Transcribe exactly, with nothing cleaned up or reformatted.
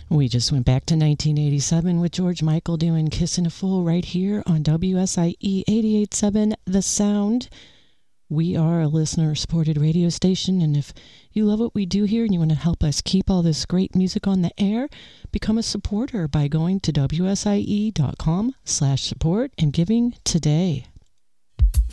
We just went back to nineteen eighty-seven with George Michael doing Kissin' a Fool right here on W S I E eighty-eight point seven The Sound. We are a listener-supported radio station, and if you love what we do here and you want to help us keep all this great music on the air, become a supporter by going to W S I E dot com slash support and giving today.